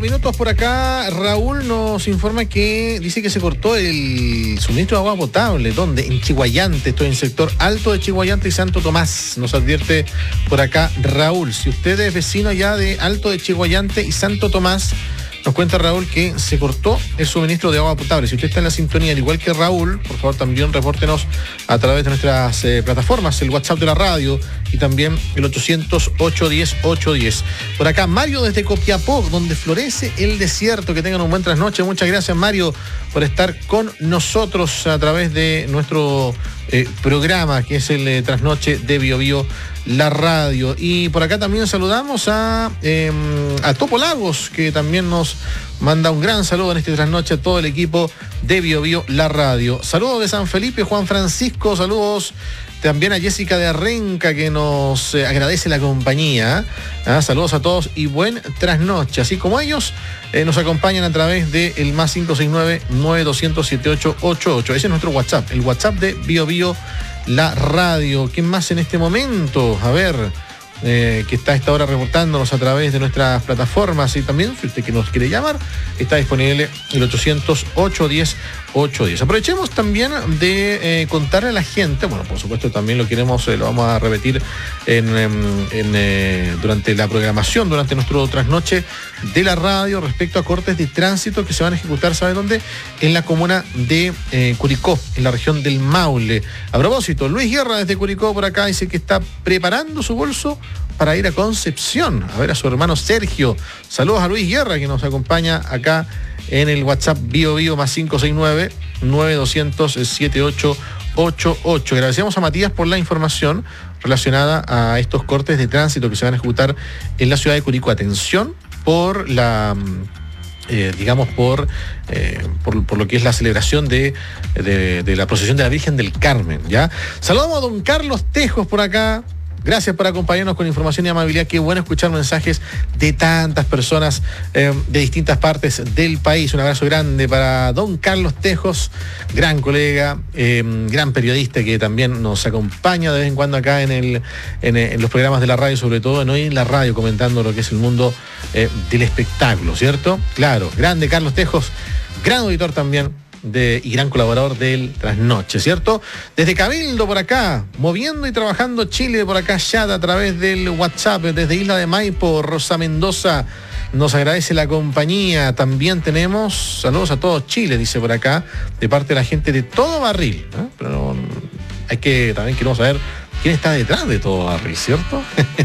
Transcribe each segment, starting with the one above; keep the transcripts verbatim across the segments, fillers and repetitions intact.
Minutos por acá, Raúl nos informa que dice que se cortó el suministro de agua potable. ¿Dónde? En Chiguayante, estoy en el sector alto de Chiguayante y Santo Tomás. Nos advierte por acá Raúl. Si usted es vecino ya de Alto de Chiguayante y Santo Tomás, nos cuenta Raúl que se cortó el suministro de agua potable. Si usted está en la sintonía, al igual que Raúl, por favor también repórtenos a través de nuestras eh, plataformas, el WhatsApp de la radio y también el ochocientos, ochocientos diez, ochocientos diez. Por acá, Mario desde Copiapó, donde florece el desierto. Que tengan un buen trasnoche. Muchas gracias, Mario, por estar con nosotros a través de nuestro eh, programa, que es el eh, Trasnoche de Bio Bio, la radio. Y por acá también saludamos a, eh, a Topo Lagos, que también nos manda un gran saludo en este trasnoche a todo el equipo de Bio Bio, la radio. Saludos de San Felipe, Juan Francisco, saludos también a Jessica de Arrenca, que nos eh, agradece la compañía. ¿Ah? Saludos a todos y buen trasnoche. Así como ellos eh, nos acompañan a través del de más cinco seis nueve, nueve dos cero cero, siete ocho ocho ocho. Ese es nuestro WhatsApp, el WhatsApp de Bio Bio, la radio. ¿Quién más en este momento? A ver, eh, que está a esta hora reportándonos a través de nuestras plataformas. Y también, si usted que nos quiere llamar, está disponible el ochocientos, ochocientos diez, ochocientos diez. Aprovechemos también de eh, contarle a la gente, bueno, por supuesto también lo queremos, eh, lo vamos a repetir en, en, en, eh, durante la programación, durante nuestro trasnoche de la radio, respecto a cortes de tránsito que se van a ejecutar, ¿sabe dónde? En la comuna de eh, Curicó, en la región del Maule. A propósito, Luis Guerra desde Curicó por acá dice que está preparando su bolso para ir a Concepción a ver a su hermano Sergio. Saludos a Luis Guerra, que nos acompaña acá en el WhatsApp Bio Bio más cinco seis nueve, nueve dos cero cero, siete ocho ocho ocho. Agradecemos a Matías por la información relacionada a estos cortes de tránsito que se van a ejecutar en la ciudad de Curicó. Atención por la... Eh, digamos por, eh, por por lo que es la celebración de, de, de la procesión de la Virgen del Carmen, ¿ya? Saludamos a don Carlos Tejos por acá. Gracias por acompañarnos con información y amabilidad. Qué bueno escuchar mensajes de tantas personas eh, de distintas partes del país. Un abrazo grande para don Carlos Tejos, gran colega, eh, gran periodista que también nos acompaña de vez en cuando acá en, el, en, en los programas de la radio, sobre todo en hoy en la radio, comentando lo que es el mundo eh, del espectáculo, ¿cierto? Claro, grande Carlos Tejos, gran auditor también De, y gran colaborador del Trasnoche, ¿cierto? Desde Cabildo por acá, moviendo y trabajando Chile por acá, ya a través del WhatsApp, desde Isla de Maipo, Rosa Mendoza nos agradece la compañía. También tenemos saludos a todo Chile, dice por acá, de parte de la gente de Todo Barril, ¿no? Pero no, hay que, también queremos saber quién está detrás de Todo Barril, ¿cierto?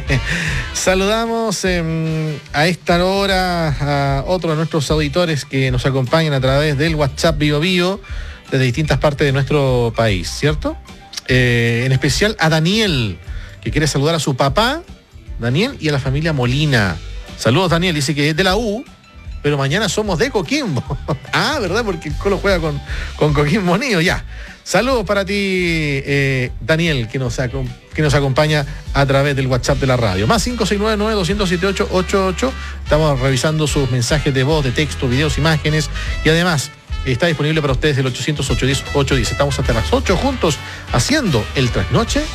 Saludamos eh, a esta hora a otro de nuestros auditores que nos acompañan a través del WhatsApp Bio Bio desde distintas partes de nuestro país, ¿cierto? Eh, en especial a Daniel, que quiere saludar a su papá, Daniel, y a la familia Molina. Saludos, Daniel, dice que es de la U, pero mañana somos de Coquimbo. Ah, ¿verdad? Porque el Colo juega con, con Coquimbo Unido, ya. Saludos para ti, eh, Daniel, que nos, que nos acompaña a través del WhatsApp de la radio. Más cinco seis nueve, nueve dos cero cero, siete ocho ocho ocho. Estamos revisando sus mensajes de voz, de texto, videos, imágenes. Y además, está disponible para ustedes el ochocientos, ochocientos diez, ochocientos diez. Estamos hasta las ocho juntos haciendo el Trasnoche